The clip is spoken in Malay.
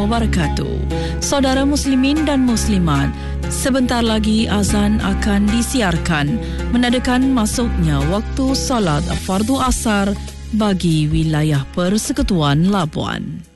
wabarakatuh. Saudara muslimin dan muslimat, sebentar lagi azan akan disiarkan menandakan masuknya waktu solat fardu asar bagi wilayah Persekutuan Labuan.